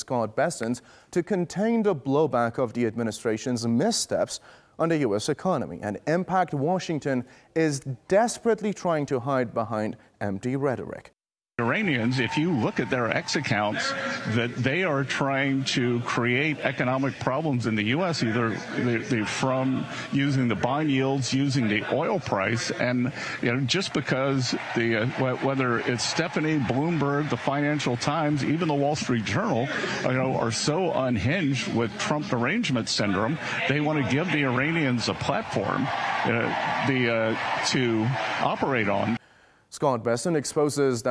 Scott Bessent to contain the blowback of the administration's missteps on the U.S. economy. And Impact Washington is desperately trying to hide behind empty rhetoric. Iranians, if you look at their X accounts, that they are trying to create economic problems in the U.S., either they from using the bond yields, using the oil price, and just because whether it's Stephanie, Bloomberg, the Financial Times, even the Wall Street Journal, are so unhinged with Trump derangement syndrome, they want to give the Iranians a platform to operate on. Scott Bessent exposes that